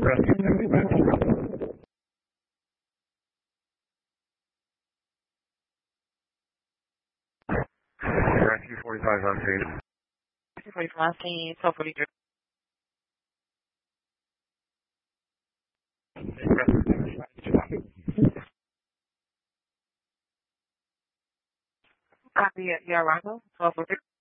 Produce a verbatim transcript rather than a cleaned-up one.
Rescue forty-five on scene. Rescue forty-five on scene, twelve forty-three. Copy, your arrival, twelve forty-three.